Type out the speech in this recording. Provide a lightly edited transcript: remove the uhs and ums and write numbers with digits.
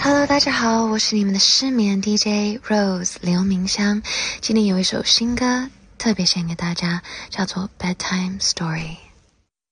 Hello，大家好，我是你们的失眠 DJ Rose 刘明香。今天有一首新歌特别献给大家，叫做 Bedtime Story。